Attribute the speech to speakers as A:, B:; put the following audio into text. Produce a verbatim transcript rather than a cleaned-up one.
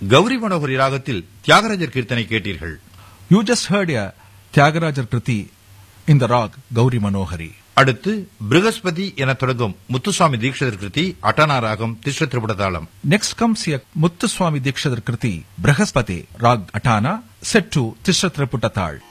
A: கௌரி மனோகரி ராகத்தில் தியாகராஜர் கீர்த்தனை கேட்டீர்கள்.
B: You just heard a Tyagarajar Kriti in the rag Gauri Manohari.
A: அடுத்து பிருகஸ்பதி என தொடங்கும் முத்துசுவாமி தீட்சிதர் கிருதி அட்டானா ராகம் திஸ்ர திரிபுடதாளம்.
B: Next comes a Muthuswami Dikshadhar Kriti Brihaspati rag Atana set to Tishra Triputatal.